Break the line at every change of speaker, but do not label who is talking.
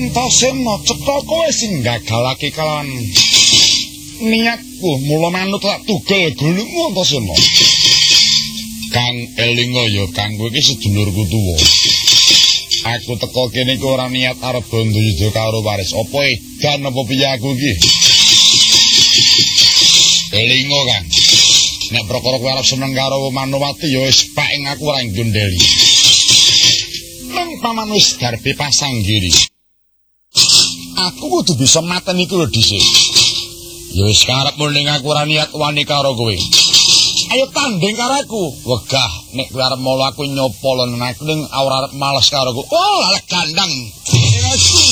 Antasena cetha kowe sing gagalake kalawan niatku mula manut tak tugel gulungmu Antasena. Kang elinga ya Kang kowe iki sedulurku tuwa. Aku teko kene iki ora niat arep bondo yuda karo waris. Apa edan apa piye aku iki? Elinga Kang. Nek perkara kowe arep seneng karo Manowati ya wis paing aku ora ngendeli. Nang paman wis garpe pasanggiri. Aku kudu bisa mateni iku lho dhisik. Ya wis karepmu ning aku ora niat wani karo kowe. Ayo tanding karo aku. Wegah nek kowe arep molo aku nyopol nang aku ning ora arep males karo kowe. Oh, lha gandang.